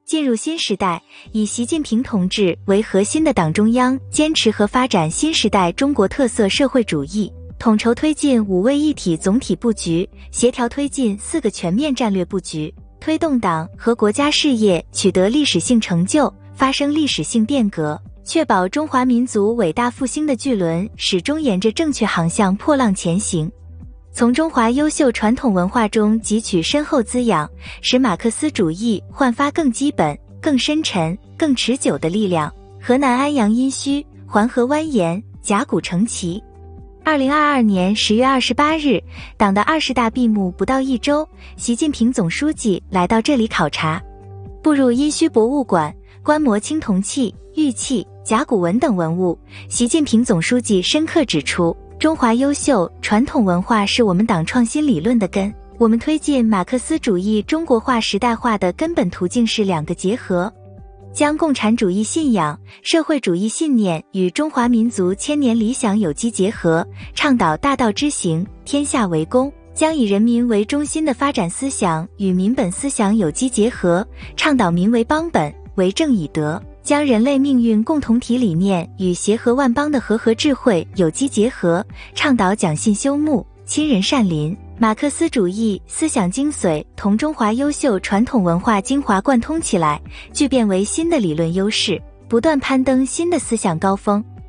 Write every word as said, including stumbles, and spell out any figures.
进入新时代，以习近平同志为核心的党中央坚持和发展新时代中国特色社会主义，统筹推进五位一体总体布局，协调推进四个全面战略布局，推动党和国家事业取得历史性成就，发生历史性变革，确保中华民族伟大复兴的巨轮始终沿着正确航向破浪前行。从中华优秀传统文化中汲取深厚滋养，使马克思主义焕发更基本、更深沉、更持久的力量。河南安阳殷墟，环河蜿蜒，甲骨成旗。二零二二年十月二十八日，党的二十大闭幕不到一周，习近平总书记来到这里考察，步入殷墟博物馆，观摩青铜器、玉器、甲骨文等文物。习近平总书记深刻指出，中华优秀传统文化是我们党创新理论的根，我们推进马克思主义中国化时代化的根本途径是两个结合，将共产主义信仰、社会主义信念与中华民族千年理想有机结合，倡导大道之行，天下为公，将以人民为中心的发展思想与民本思想有机结合，倡导民为邦本，为政以德，将人类命运共同体理念与协和万邦的和合智慧有机结合，倡导讲信修睦，亲仁善邻。马克思主义思想精髓同中华优秀传统文化精华贯通起来，聚变为新的理论优势，不断攀登新的思想高峰。